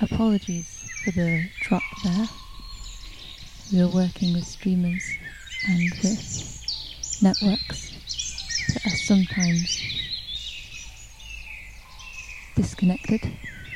Apologies for the drop there. We are working with streamers and with networks that are sometimes disconnected.